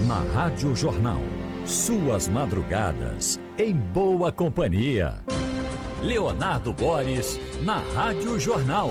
na Rádio Jornal. Suas madrugadas em boa companhia. Leonardo Boris, na Rádio Jornal.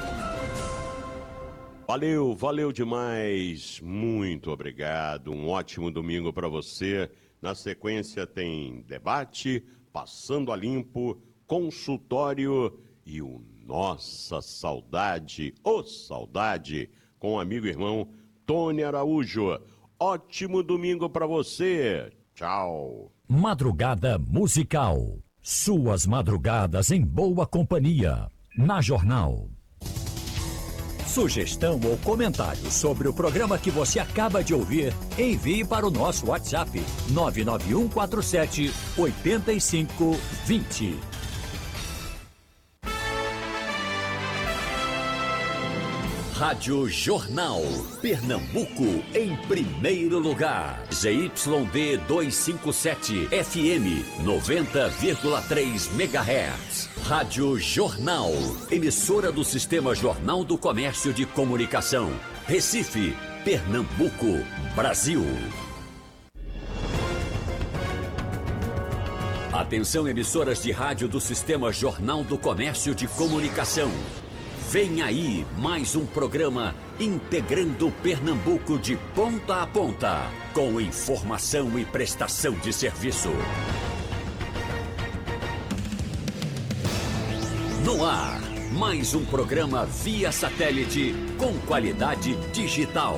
Valeu demais. Muito obrigado. Um ótimo domingo para você. Na sequência tem debate, Passando a Limpo, consultório e o Nossa Saudade, Saudade, com o amigo e irmão Tony Araújo. Ótimo domingo para você. Tchau. Madrugada musical. Suas madrugadas em boa companhia. Na Jornal. Sugestão ou comentário sobre o programa que você acaba de ouvir, envie para o nosso WhatsApp 99147-8520. Rádio Jornal. Pernambuco em primeiro lugar. ZYD 257 FM 90,3 MHz. Rádio Jornal. Emissora do Sistema Jornal do Comércio de Comunicação. Recife, Pernambuco, Brasil. Atenção, emissoras de rádio do Sistema Jornal do Comércio de Comunicação. Vem aí mais um programa integrando Pernambuco de ponta a ponta, com informação e prestação de serviço. No ar, mais um programa via satélite com qualidade digital.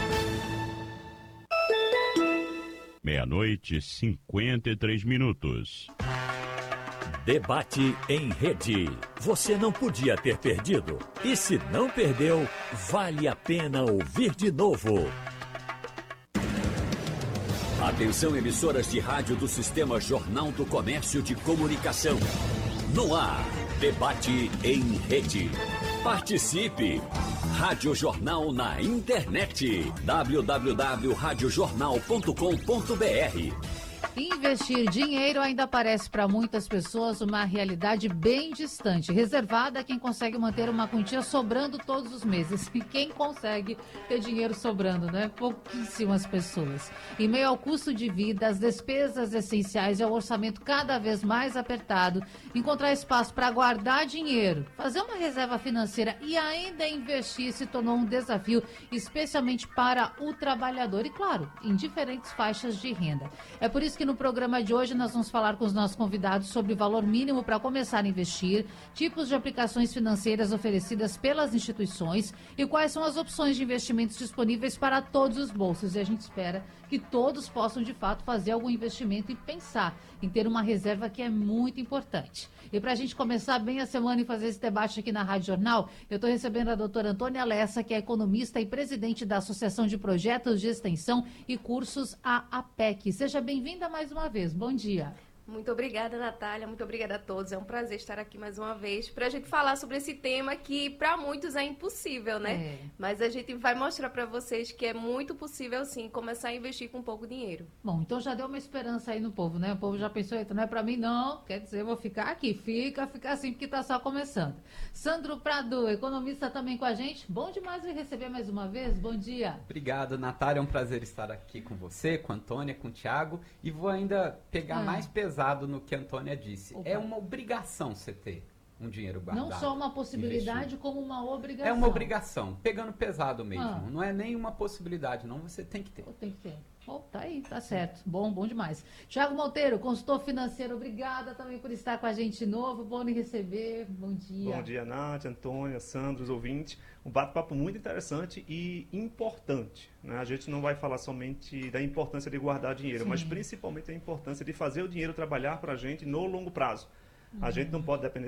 00:53. Debate em rede. Você não podia ter perdido. E se não perdeu, vale a pena ouvir de novo. Atenção, emissoras de rádio do Sistema Jornal do Comércio de Comunicação. No ar, debate em rede. Participe! Rádio Jornal na internet. www.radiojornal.com.br. Investir dinheiro ainda parece para muitas pessoas uma realidade bem distante, reservada a quem consegue manter uma quantia sobrando todos os meses. E quem consegue ter dinheiro sobrando, né? Pouquíssimas pessoas. Em meio ao custo de vida, às despesas essenciais e ao orçamento cada vez mais apertado, encontrar espaço para guardar dinheiro, fazer uma reserva financeira e ainda investir se tornou um desafio, especialmente para o trabalhador e, claro, em diferentes faixas de renda. É por isso que no programa de hoje nós vamos falar com os nossos convidados sobre o valor mínimo para começar a investir, tipos de aplicações financeiras oferecidas pelas instituições e quais são as opções de investimentos disponíveis para todos os bolsos. E a gente espera que todos possam de fato fazer algum investimento e pensar em ter uma reserva, que é muito importante. E para a gente começar bem a semana e fazer esse debate aqui na Rádio Jornal, eu estou recebendo a doutora Antônia Lessa, que é economista e presidente da Associação de Projetos de Extensão e Cursos, a APEC. Seja bem-vinda mais uma vez. Bom dia. Muito obrigada, Natália. Muito obrigada a todos. É um prazer estar aqui mais uma vez para a gente falar sobre esse tema que para muitos é impossível, né? Mas a gente vai mostrar para vocês que é muito possível, sim, começar a investir com pouco dinheiro. Bom, então já deu uma esperança aí no povo, né? O povo já pensou, então não é para mim não, quer dizer, eu vou ficar aqui. Fica assim, porque tá só começando. Sandro Prado, economista também com a gente. Bom demais me receber mais uma vez. Bom dia. Obrigado, Natália. É um prazer estar aqui com você, com a Antônia, com o Thiago. E vou ainda pegar mais pesado no que a Antônia disse. Opa. É uma obrigação você ter um dinheiro guardado. Não só uma possibilidade, como uma obrigação. É uma obrigação, pegando pesado mesmo. Não é nem uma possibilidade, não, você tem que ter. Tem que ter. Tá aí, tá certo. Bom demais. Thiago Monteiro, consultor financeiro, obrigada também por estar com a gente de novo. Bom lhe receber. Bom dia. Bom dia, Nath, Antônia, Sandro, os ouvintes. Um bate-papo muito interessante e importante, né? A gente não vai falar somente da importância de guardar dinheiro, mas principalmente a importância de fazer o dinheiro trabalhar para a gente no longo prazo. A gente não pode depender